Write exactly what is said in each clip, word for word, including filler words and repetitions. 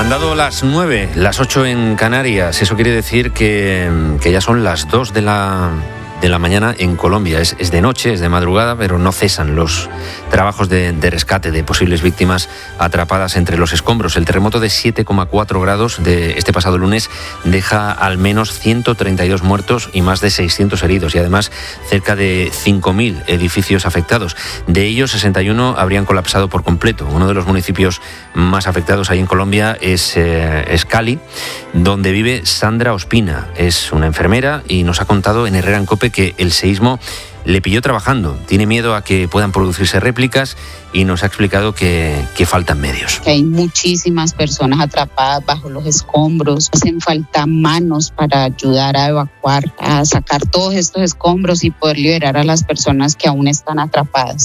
Han dado las nueve, las ocho en Canarias. Eso quiere decir que, que ya son las dos de la, de la mañana en Colombia. Es, es de noche, es de madrugada, pero no cesan los trabajos de, de rescate de posibles víctimas atrapadas entre los escombros. El terremoto de siete coma cuatro grados de este pasado lunes deja al menos ciento treinta y dos muertos y más de seiscientos heridos, y además cerca de cinco mil edificios afectados. De ellos, sesenta y uno habrían colapsado por completo. Uno de los municipios más afectados ahí en Colombia es, eh, es Cali, donde vive Sandra Ospina. Es una enfermera y nos ha contado en Herrera en COPE que el seísmo le pilló trabajando. Tiene miedo a que puedan producirse réplicas y nos ha explicado que, que faltan medios. Hay muchísimas personas atrapadas bajo los escombros. Hacen falta manos para ayudar a evacuar, a sacar todos estos escombros y poder liberar a las personas que aún están atrapadas.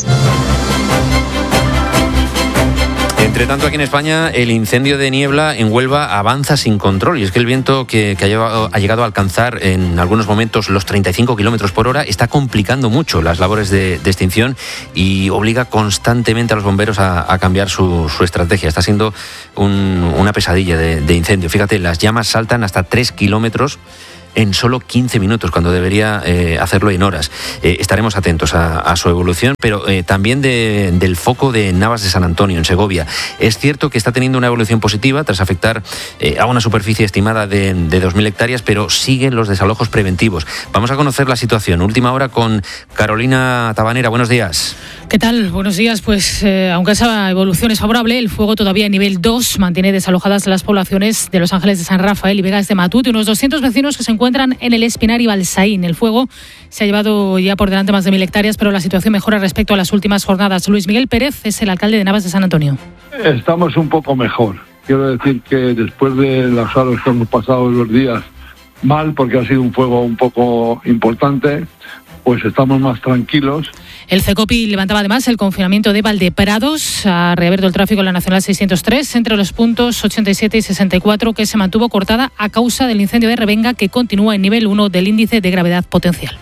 Entre tanto, aquí en España, el incendio de niebla en Huelva avanza sin control. Y es que el viento que, que ha, llevado, ha llegado a alcanzar en algunos momentos los treinta y cinco kilómetros por hora está complicando mucho las labores de, de extinción y obliga constantemente a los bomberos a, a cambiar su, su estrategia. Está siendo un, una pesadilla de, de incendio. Fíjate, las llamas saltan hasta tres kilómetros en solo quince minutos, cuando debería eh, hacerlo en horas. Eh, estaremos atentos a, a su evolución, pero eh, también de, del foco de Navas de San Antonio, en Segovia. Es cierto que está teniendo una evolución positiva tras afectar eh, a una superficie estimada de, de dos mil hectáreas, pero siguen los desalojos preventivos. Vamos a conocer la situación. Última hora con Carolina Tabanera. Buenos días. ¿Qué tal? Buenos días. Pues eh, aunque esa evolución es favorable, el fuego todavía en nivel dos mantiene desalojadas las poblaciones de Los Ángeles de San Rafael y Vegas de Matute. Unos doscientos vecinos que se encuentran en el Espinar y Balsaín. El fuego se ha llevado ya por delante más de mil hectáreas, pero la situación mejora respecto a las últimas jornadas. Luis Miguel Pérez es el alcalde de Navas de San Antonio. Estamos un poco mejor. Quiero decir que después de las horas que hemos pasado los días mal, porque ha sido un fuego un poco importante, pues estamos más tranquilos. El CECOPI levantaba además el confinamiento de Valdeprados. Ha reabierto el tráfico en la Nacional seiscientos tres entre los puntos ochenta y siete y sesenta y cuatro, que se mantuvo cortada a causa del incendio de Revenga, que continúa en nivel uno del índice de gravedad potencial.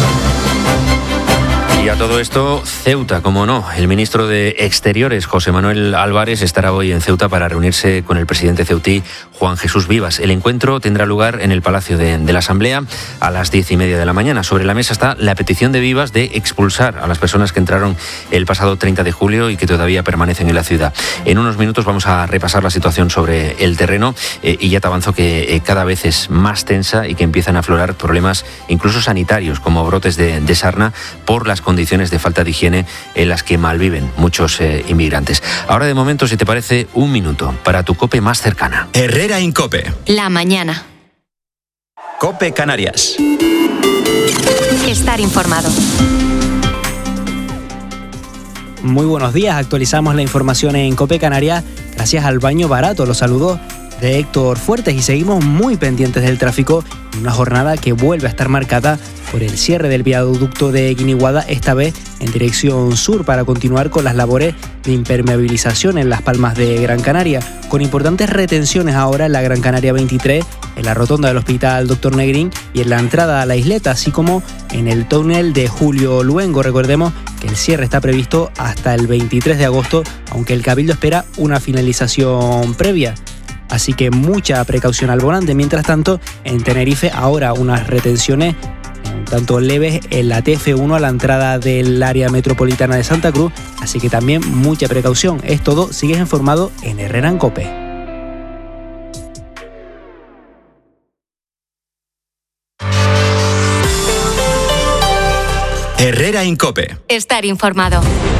Y a todo esto, Ceuta, como no. El ministro de Exteriores, José Manuel Álvarez, estará hoy en Ceuta para reunirse con el presidente ceutí, Juan Jesús Vivas. El encuentro tendrá lugar en el Palacio de, de la Asamblea a las diez y media de la mañana. Sobre la mesa está la petición de Vivas de expulsar a las personas que entraron el pasado treinta de julio y que todavía permanecen en la ciudad. En unos minutos vamos a repasar la situación sobre el terreno eh, y ya te avanzo que eh, cada vez es más tensa y que empiezan a aflorar problemas incluso sanitarios, como brotes de, de sarna, por las condiciones condiciones de falta de higiene en las que malviven muchos eh, inmigrantes. Ahora, de momento, si te parece, un minuto para tu COPE más cercana. Herrera en COPE. La mañana. COPE Canarias. Estar informado. Muy buenos días, actualizamos la información en COPE Canarias gracias al Baño Barato. Los saludos de Héctor Fuertes y seguimos muy pendientes del tráfico en una jornada que vuelve a estar marcada por el cierre del viaducto de Guiniguada, esta vez en dirección sur, para continuar con las labores de impermeabilización en las Palmas de Gran Canaria, con importantes retenciones ahora en la Gran Canaria veintitrés, en la rotonda del Hospital Doctor Negrín y en la entrada a la isleta, así como en el túnel de Julio Luengo. Recordemos que el cierre está previsto hasta el veintitrés de agosto, aunque el Cabildo espera una finalización previa. Así que mucha precaución al volante. Mientras tanto, en Tenerife ahora unas retenciones un tanto leves en la T F uno a la entrada del área metropolitana de Santa Cruz, así que también mucha precaución. Es todo, sigues informado en Herrera en COPE. Herrera en COPE. Estar informado.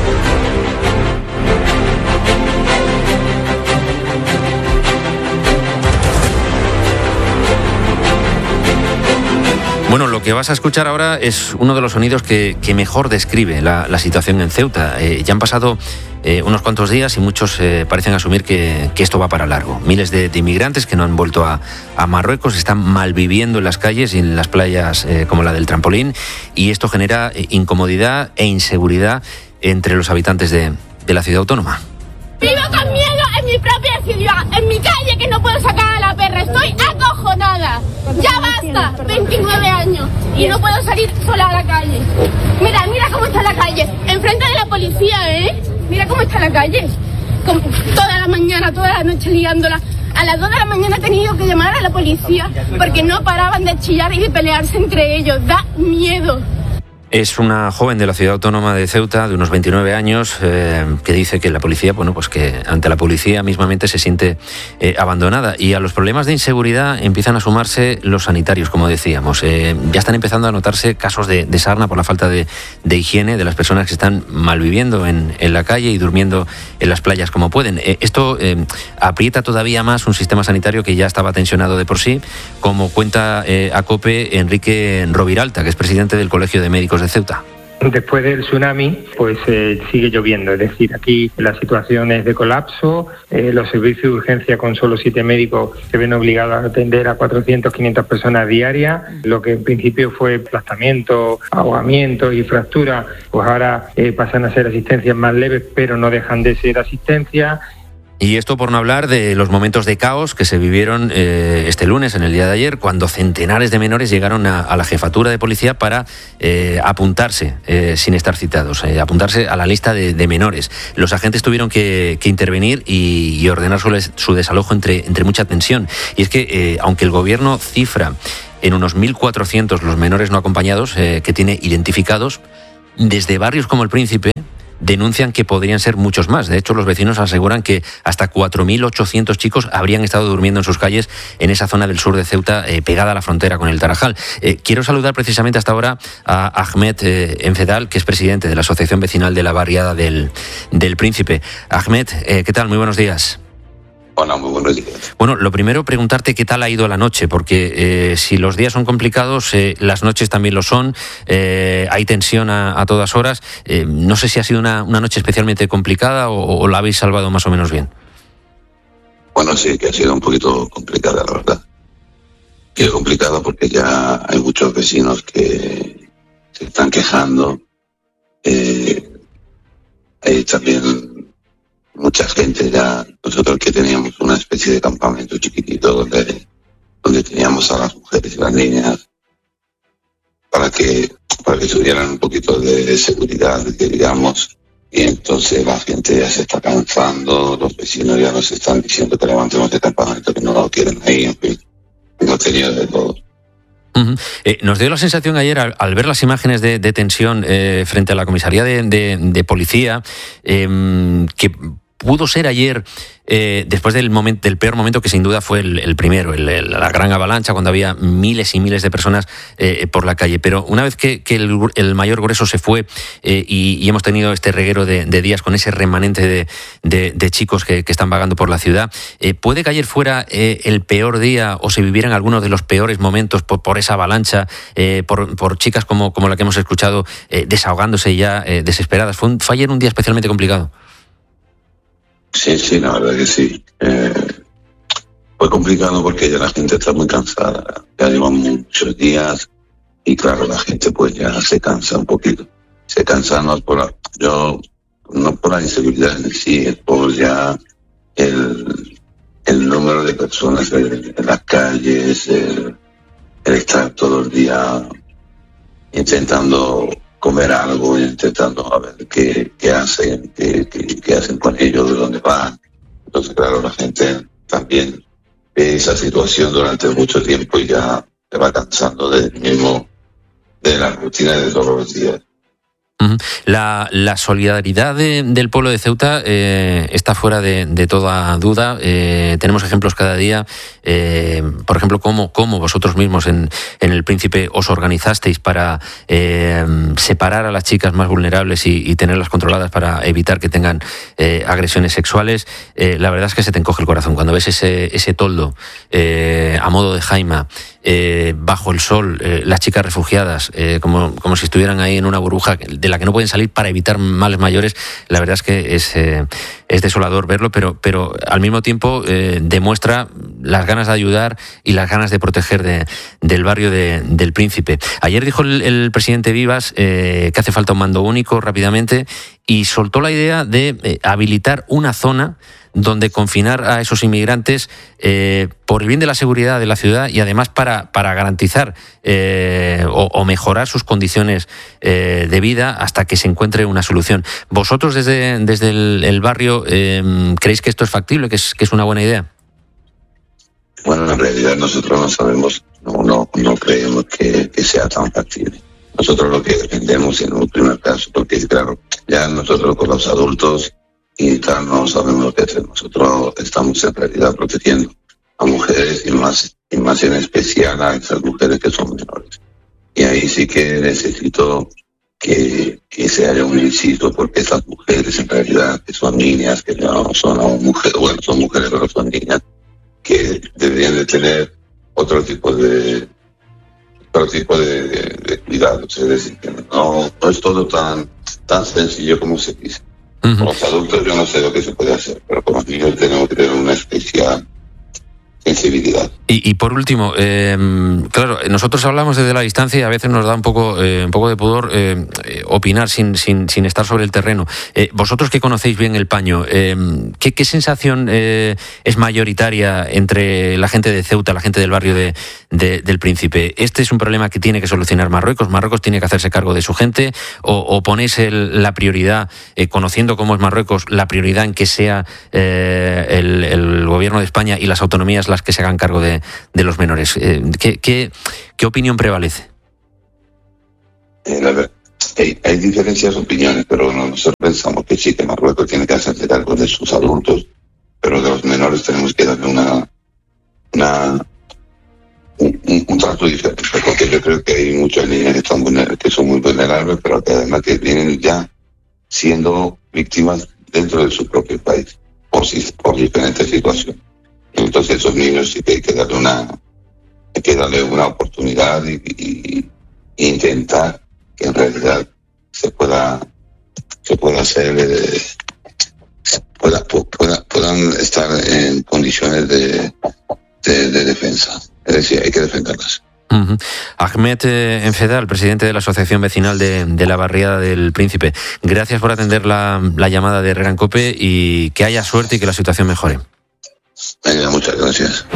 Bueno, lo que vas a escuchar ahora es uno de los sonidos que, que mejor describe la, la situación en Ceuta. Eh, ya han pasado eh, unos cuantos días y muchos eh, parecen asumir que, que esto va para largo. Miles de, de inmigrantes que no han vuelto a, a Marruecos están malviviendo en las calles y en las playas eh, como la del Trampolín, y esto genera eh, incomodidad e inseguridad entre los habitantes de, de la ciudad autónoma. Vivo con miedo en mi propia ciudad, en mi calle, que no puedo sacar a la perra. Estoy acojonada. Ya basta, veintinueve años y no puedo salir sola a la calle. Mira, mira cómo está la calle, enfrente de la policía, ¿eh? Mira cómo está la calle. Con, toda la mañana, toda la noche liándola A las dos de la mañana he tenido que llamar a la policía porque no paraban de chillar y de pelearse entre ellos. Da miedo. Es una joven de la ciudad autónoma de Ceuta, de unos veintinueve años, eh, que dice que la policía, bueno, pues que ante la policía mismamente se siente eh, abandonada. Y a los problemas de inseguridad empiezan a sumarse los sanitarios, como decíamos. Eh, ya están empezando a notarse casos de, de sarna por la falta de, de higiene de las personas que están malviviendo en, en la calle y durmiendo en las playas como pueden. Eh, esto eh, aprieta todavía más un sistema sanitario que ya estaba tensionado de por sí, como cuenta eh, a COPE Enrique Roviralta, que es presidente del Colegio de Médicos de Ceuta. Después del tsunami, pues eh, sigue lloviendo, es decir, aquí la situación es de colapso, eh, los servicios de urgencia con solo siete médicos se ven obligados a atender a cuatrocientas, quinientas personas diarias, lo que en principio fue aplastamiento, ahogamiento y fractura, pues ahora eh, pasan a ser asistencias más leves, pero no dejan de ser asistencias. Y esto por no hablar de los momentos de caos que se vivieron eh, este lunes, en el día de ayer, cuando centenares de menores llegaron a, a la jefatura de policía para eh, apuntarse, eh, sin estar citados, eh, apuntarse a la lista de, de menores. Los agentes tuvieron que, que intervenir y, y ordenar su, su desalojo entre, entre mucha tensión. Y es que, eh, aunque el gobierno cifra en unos mil cuatrocientos los menores no acompañados eh, que tiene identificados, desde barrios como El Príncipe denuncian que podrían ser muchos más. De hecho, los vecinos aseguran que hasta cuatro mil ochocientos chicos habrían estado durmiendo en sus calles en esa zona del sur de Ceuta, eh, pegada a la frontera con el Tarajal. Eh, quiero saludar precisamente hasta ahora a Ahmed eh, Enfedal, que es presidente de la Asociación Vecinal de la Barriada del, del Príncipe. Ahmed, eh, ¿qué tal? Muy buenos días. Hola, muy buenos días. Bueno, lo primero, preguntarte qué tal ha ido la noche, porque eh, si los días son complicados, eh, las noches también lo son, eh, hay tensión a, a todas horas. Eh, no sé si ha sido una, una noche especialmente complicada o, o la habéis salvado más o menos bien. Bueno, sí, que ha sido un poquito complicada, la verdad. Que es complicada porque ya hay muchos vecinos que se están quejando. Eh, hay también mucha gente ya, nosotros que teníamos una especie de campamento chiquitito donde, donde teníamos a las mujeres y las niñas para que, para que tuvieran un poquito de seguridad, que digamos, y entonces la gente ya se está cansando, los vecinos ya nos están diciendo que levantemos el campamento, que no lo quieren ahí, en fin, hemos tenido de todo. Uh-huh. Eh, nos dio la sensación ayer, al, al ver las imágenes de, de tensión eh, frente a la comisaría de, de, de policía, eh, que pudo ser ayer, eh, después del momento, del peor momento que sin duda fue el, el primero, el, el, la gran avalancha, cuando había miles y miles de personas eh, por la calle. Pero una vez que, que el, el mayor grueso se fue eh, y, y hemos tenido este reguero de, de días con ese remanente de, de, de chicos que, que están vagando por la ciudad, eh, ¿puede que ayer fuera eh, el peor día o se vivieran algunos de los peores momentos por, por esa avalancha, eh, por, por chicas como, como la que hemos escuchado eh, desahogándose ya eh, desesperadas? ¿Fue, un, ¿Fue ayer un día especialmente complicado? Sí, sí, la verdad que sí. Eh, fue complicado porque ya la gente está muy cansada. Ya llevan muchos días y claro, la gente pues ya se cansa un poquito. Se cansa no por la, yo, no por la inseguridad en sí, es por ya el, el número de personas en, en las calles, el, el estar todo el día intentando comer algo, intentando a ver qué, qué hacen, qué, qué, qué hacen con ellos, de dónde van. Entonces, claro, la gente también ve esa situación durante mucho tiempo y ya se va cansando del mismo, de la rutina de todos los días. La, la solidaridad de, del pueblo de Ceuta eh, está fuera de, de toda duda. Eh, tenemos ejemplos cada día. Eh, por ejemplo, cómo, cómo vosotros mismos en, en El Príncipe os organizasteis para eh, separar a las chicas más vulnerables y, y tenerlas controladas para evitar que tengan eh, agresiones sexuales. Eh, la verdad es que se te encoge el corazón cuando ves ese, ese toldo eh, a modo de jaima, eh, bajo el sol, eh, las chicas refugiadas, eh, como, como si estuvieran ahí en una burbuja de la que no pueden salir para evitar males mayores. La verdad es que es, eh, es desolador verlo, pero, pero al mismo tiempo eh, demuestra las ganas de ayudar y las ganas de proteger de, del barrio de, del Príncipe. Ayer dijo el, el presidente Vivas eh, que hace falta un mando único rápidamente y soltó la idea de eh, habilitar una zona donde confinar a esos inmigrantes eh, por el bien de la seguridad de la ciudad y además para, para garantizar eh, o, o mejorar sus condiciones eh, de vida hasta que se encuentre una solución. ¿Vosotros desde, desde el, el barrio eh, creéis que esto es factible, que es, que es una buena idea? Bueno, en realidad nosotros no sabemos, no, no, no creemos que, que sea tan factible. Nosotros lo que defendemos en un primer caso, porque claro, ya nosotros con los adultos y tal no sabemos lo que hacer. Nosotros estamos en realidad protegiendo a mujeres y más, y más en especial a esas mujeres que son menores. Y ahí sí que necesito que, que se haya un inciso, porque esas mujeres en realidad que son niñas, que no son aún mujeres, bueno, son mujeres pero son niñas, que deberían de tener otro tipo de otro tipo de, de, de cuidados. Es decir, que no, no es todo tan, tan sencillo como se dice. Uh-huh. Con los adultos yo no sé lo que se puede hacer, pero con los niños tenemos que tener una especial sensibilidad. Y, y por último, eh, claro, nosotros hablamos desde la distancia y a veces nos da un poco, eh, un poco de pudor eh, eh, opinar sin, sin, sin estar sobre el terreno. Eh, vosotros que conocéis bien el paño, eh, ¿qué, qué sensación eh, es mayoritaria entre la gente de Ceuta, la gente del barrio de, de, del Príncipe? ¿Este es un problema que tiene que solucionar Marruecos? ¿Marruecos tiene que hacerse cargo de su gente? ¿O, o ponéis el, la prioridad, eh, conociendo cómo es Marruecos, la prioridad en que sea eh, el, el gobierno de España y las autonomías las que se hagan cargo de, de los menores? Eh, ¿qué, qué, ¿Qué opinión prevalece? Eh, la verdad, hay, hay diferencias de opiniones, pero nosotros pensamos que sí, que Marruecos tiene que hacerse cargo de sus adultos, pero de los menores tenemos que darle una, una un, un, un trato diferente, porque yo creo que hay muchas niñas que, están vulner- que son muy vulnerables, pero que además que vienen ya siendo víctimas dentro de su propio país, por, por diferentes situaciones. Entonces esos niños sí que hay que darle una, hay que darle una oportunidad y, y, y intentar que en realidad se pueda, se pueda hacer, eh, pueda, pueda, puedan estar en condiciones de, de, de defensa. Es decir, hay que defenderlas. Uh-huh. Ahmed eh, Enfedal, presidente de la Asociación Vecinal de, de la Barriada del Príncipe, gracias por atender la, la llamada de Herrera en COPE y que haya suerte y que la situación mejore. Venga, muchas gracias.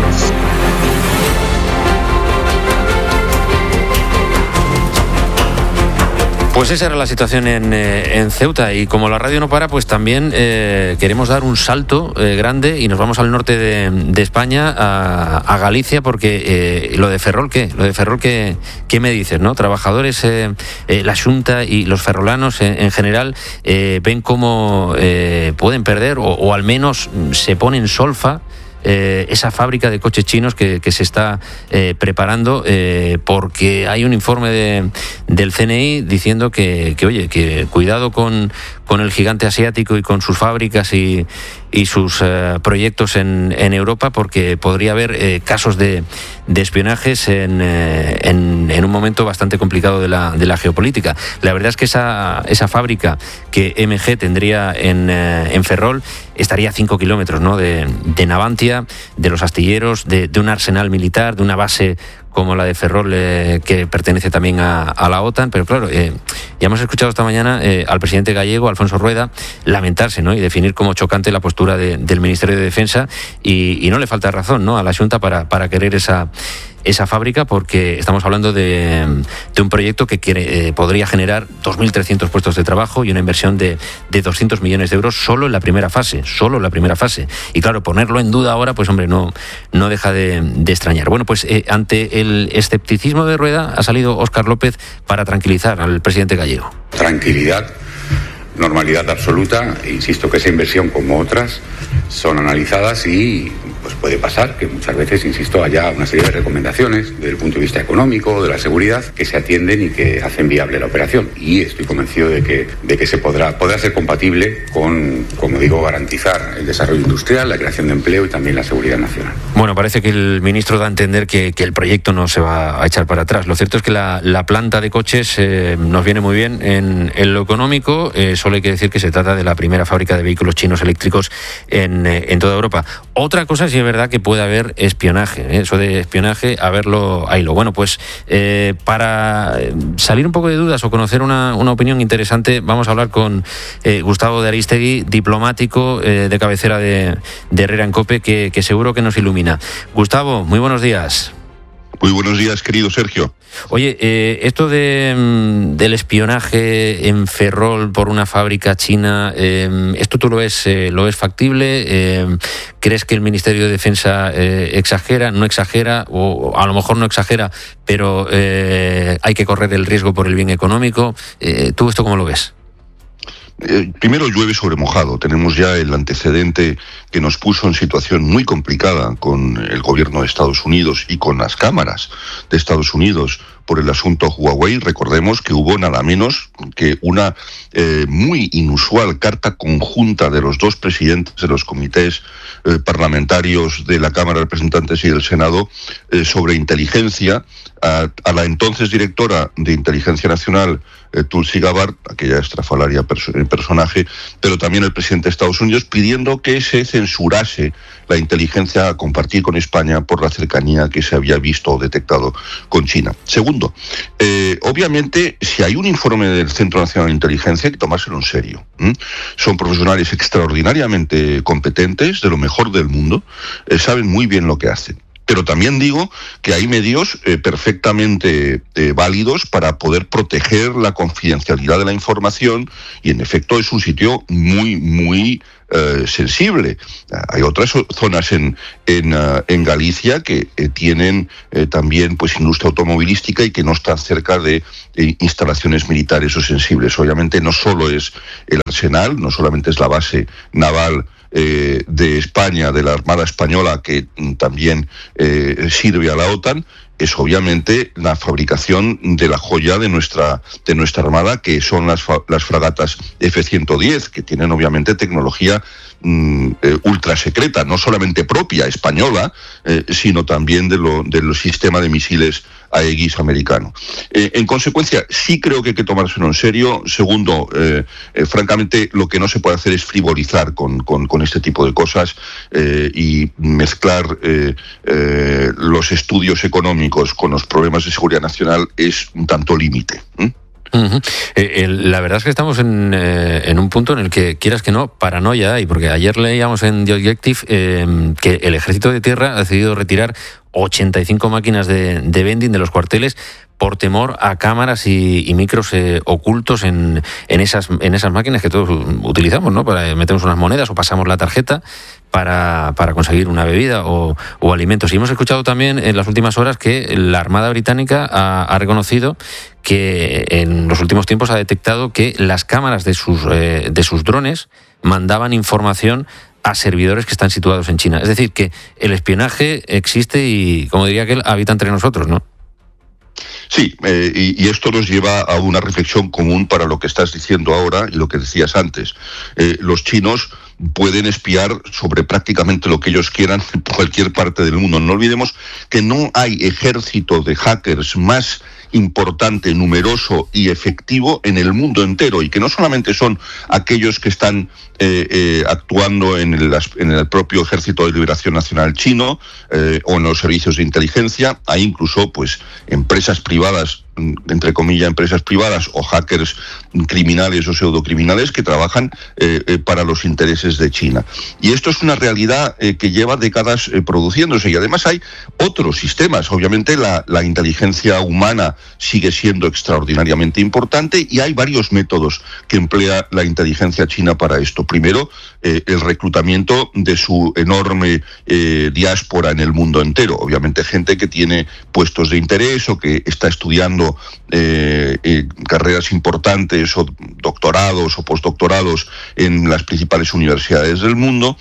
Pues esa era la situación en, eh, en Ceuta, y como la radio no para, pues también eh, queremos dar un salto eh, grande y nos vamos al norte de, de España, a, a Galicia, porque eh, lo de Ferrol, ¿qué? Lo de Ferrol, ¿qué, qué me dices, no? Trabajadores, eh, eh, la Xunta y los ferrolanos en, en general eh, ven cómo eh, pueden perder o, o al menos se ponen solfa Eh, esa fábrica de coches chinos que, que se está eh, preparando, eh, porque hay un informe de, del C N I diciendo que, que oye, que cuidado con, con el gigante asiático y con sus fábricas y, y sus eh, proyectos en, en Europa, porque podría haber eh, casos de, de espionajes en, eh, en, en un momento bastante complicado de la, de la geopolítica. La verdad es que esa, esa fábrica que M G tendría en, eh, en Ferrol estaría a cinco kilómetros, ¿no? de, de Navantia, de los astilleros, de, de un arsenal militar, de una base como la de Ferrol, eh, que pertenece también a, a la OTAN. Pero claro, eh, ya hemos escuchado esta mañana eh, al presidente gallego, Alfonso Rueda, lamentarse, ¿no? y definir como chocante la postura de, del Ministerio de Defensa, y, y no le falta razón, ¿no? a la Xunta para, para querer esa esa fábrica, porque estamos hablando de, de un proyecto que quiere, eh, podría generar dos mil trescientos puestos de trabajo y una inversión de, de doscientos millones de euros solo en la primera fase, solo en la primera fase. Y claro, ponerlo en duda ahora, pues hombre, no, no deja de, de extrañar. Bueno, pues eh, ante el escepticismo de Rueda ha salido Óscar López para tranquilizar al presidente gallego. Tranquilidad, normalidad absoluta. Insisto que esa inversión, como otras, son analizadas y pues puede pasar que muchas veces, insisto, haya una serie de recomendaciones desde el punto de vista económico, de la seguridad, que se atienden y que hacen viable la operación. Y estoy convencido de que, de que se podrá, podrá ser compatible con, como digo, garantizar el desarrollo industrial, la creación de empleo y también la seguridad nacional. Bueno, parece que el ministro da a entender que, que el proyecto no se va a echar para atrás. Lo cierto es que la, la planta de coches eh, nos viene muy bien en, en lo económico. Eh, solo hay que decir que se trata de la primera fábrica de vehículos chinos eléctricos en, eh, en toda Europa. Otra cosa sí es verdad que puede haber espionaje, ¿eh? Eso de espionaje, a verlo, ahí lo. Bueno, pues eh, para salir un poco de dudas o conocer una, una opinión interesante, vamos a hablar con eh, Gustavo de Aristegui, diplomático eh, de cabecera de, de Herrera en COPE, que, que seguro que nos ilumina. Gustavo, muy buenos días. Muy buenos días, querido Sergio. Oye, eh, esto de, del espionaje en Ferrol por una fábrica china, eh, ¿esto tú lo ves, eh, lo ves factible? Eh, ¿Crees que el Ministerio de Defensa eh, exagera, no exagera, o a lo mejor no exagera, pero eh, hay que correr el riesgo por el bien económico? Eh, ¿Tú esto cómo lo ves? Eh, primero llueve sobre mojado. Tenemos ya el antecedente que nos puso en situación muy complicada con el gobierno de Estados Unidos y con las cámaras de Estados Unidos por el asunto Huawei. Recordemos que hubo nada menos que una eh, muy inusual carta conjunta de los dos presidentes de los comités eh, parlamentarios de la Cámara de Representantes y del Senado eh, sobre inteligencia a, a la entonces directora de Inteligencia Nacional, eh, Tulsi Gabbard, aquella estrafalaria perso- personaje, pero también el presidente de Estados Unidos, pidiendo que se censurase la inteligencia a compartir con España por la cercanía que se había visto o detectado con China. Segundo, eh, obviamente, si hay un informe del Centro Nacional de Inteligencia, hay que tomárselo en serio. ¿Mm? Son profesionales extraordinariamente competentes, de lo mejor del mundo, eh, saben muy bien lo que hacen. Pero también digo que hay medios eh, perfectamente eh, válidos para poder proteger la confidencialidad de la información, y en efecto es un sitio muy, muy eh, sensible. Hay otras zonas en, en, uh, en Galicia que eh, tienen eh, también pues industria automovilística y que no están cerca de eh, instalaciones militares o sensibles. Obviamente no solo es el arsenal, no solamente es la base naval Eh, de España, de la Armada Española, que mm, también eh, sirve a la OTAN, es obviamente la fabricación de la joya de nuestra de nuestra Armada, que son las, las fragatas F ciento diez, que tienen obviamente tecnología mm, eh, ultra secreta, no solamente propia española, eh, sino también de lo, del sistema de misiles Aegis americano. Eh, en consecuencia, sí creo que hay que tomárselo en serio. Segundo, eh, eh, francamente, lo que no se puede hacer es frivolizar con, con, con este tipo de cosas eh, y mezclar eh, eh, los estudios económicos con los problemas de seguridad nacional es un tanto límite. ¿Mm? Uh-huh. Eh, el, la verdad es que estamos en, eh, en un punto en el que, quieras que no, paranoia hay, porque ayer leíamos en The Objective eh, que el Ejército de Tierra ha decidido retirar ochenta y cinco máquinas de, de vending de los cuarteles por temor a cámaras y, y micros eh, ocultos en, en, esas, en esas máquinas que todos utilizamos, ¿no? Para metemos unas monedas o pasamos la tarjeta para, para conseguir una bebida o, o alimentos. Y hemos escuchado también en las últimas horas que la Armada Británica ha, ha reconocido que en los últimos tiempos ha detectado que las cámaras de sus, eh, de sus drones mandaban información a servidores que están situados en China. Es decir, que el espionaje existe y, como diría aquel, habita entre nosotros, ¿no? Sí, eh, y, y esto nos lleva a una reflexión común para lo que estás diciendo ahora y lo que decías antes. Eh, los chinos pueden espiar sobre prácticamente lo que ellos quieran en cualquier parte del mundo. No olvidemos que no hay ejército de hackers más importante, numeroso y efectivo en el mundo entero, y que no solamente son aquellos que están eh, eh, actuando en el, en el propio Ejército de Liberación Nacional chino eh, o en los servicios de inteligencia. Hay incluso pues empresas privadas, entre comillas, empresas privadas o hackers criminales o pseudocriminales que trabajan eh, eh, para los intereses de China. Y esto es una realidad eh, que lleva décadas eh, produciéndose, y además hay otros sistemas. Obviamente la, la inteligencia humana sigue siendo extraordinariamente importante, y hay varios métodos que emplea la inteligencia china para esto. Primero, eh, el reclutamiento de su enorme eh, diáspora en el mundo entero. Obviamente gente que tiene puestos de interés o que está estudiando Eh, eh, carreras importantes o doctorados o postdoctorados en las principales universidades del mundo,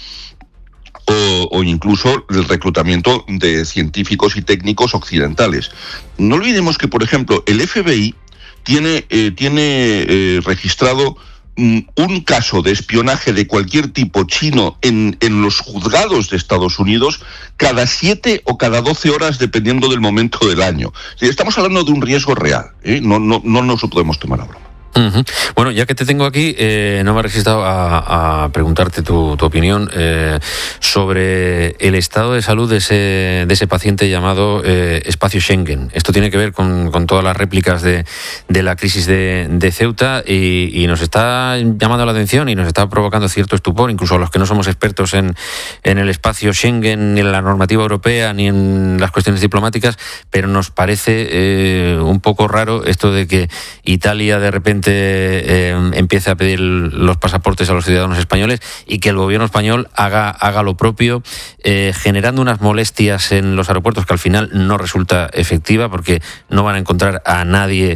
o, o incluso el reclutamiento de científicos y técnicos occidentales. No olvidemos que, por ejemplo, el F B I tiene, eh, tiene eh, registrado un caso de espionaje de cualquier tipo chino en, en los juzgados de Estados Unidos cada siete o cada doce horas, dependiendo del momento del año. Estamos hablando de un riesgo real, ¿eh? No, no, no nos lo podemos tomar a broma. Uh-huh. Bueno, ya que te tengo aquí, eh, no me he resistido a, a preguntarte tu, tu opinión eh, sobre el estado de salud de ese, de ese paciente llamado eh, espacio Schengen. Esto tiene que ver con, con todas las réplicas de, de la crisis de, de Ceuta y, y nos está llamando la atención y nos está provocando cierto estupor, incluso a los que no somos expertos en, en el espacio Schengen, ni en la normativa europea, ni en las cuestiones diplomáticas, pero nos parece eh, un poco raro esto de que Italia de repente Eh, empiece a pedir los pasaportes a los ciudadanos españoles y que el gobierno español haga, haga lo propio, eh, generando unas molestias en los aeropuertos que al final no resulta efectiva porque no van a encontrar a nadie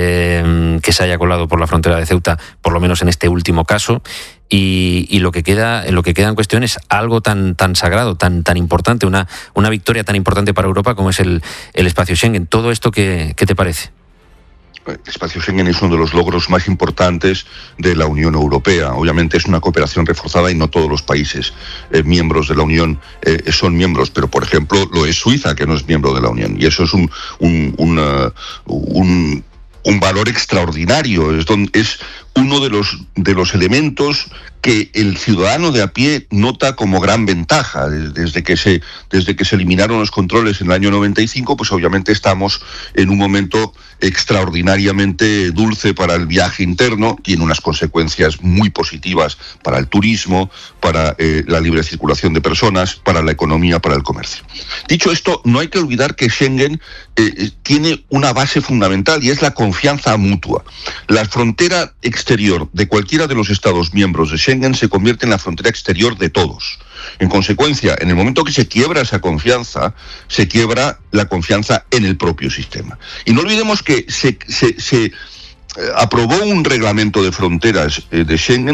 eh, que se haya colado por la frontera de Ceuta, por lo menos en este último caso. Y, y lo que queda, lo que queda en cuestión es algo tan, tan sagrado, tan, tan importante, una, una victoria tan importante para Europa como es el, el espacio Schengen. ¿Todo esto qué, qué te parece? El espacio Schengen es uno de los logros más importantes de la Unión Europea. Obviamente es una cooperación reforzada y no todos los países eh, miembros de la Unión eh, son miembros, pero por ejemplo lo es Suiza, que no es miembro de la Unión. Y eso es un, un, una, un, un valor extraordinario. Es, donde, es uno de los, de los elementos que el ciudadano de a pie nota como gran ventaja. Desde que se, desde que se eliminaron los controles en el año noventa y cinco, pues obviamente estamos en un momento extraordinariamente dulce para el viaje interno, tiene unas consecuencias muy positivas para el turismo, para eh, la libre circulación de personas, para la economía, para el comercio. Dicho esto, no hay que olvidar que Schengen eh, tiene una base fundamental y es la confianza mutua. La frontera exterior de cualquiera de los Estados miembros de Schengen se convierte en la frontera exterior de todos. En consecuencia, en el momento que se quiebra esa confianza, se quiebra la confianza en el propio sistema. Y no olvidemos que se, se, se aprobó un reglamento de fronteras eh, de Schengen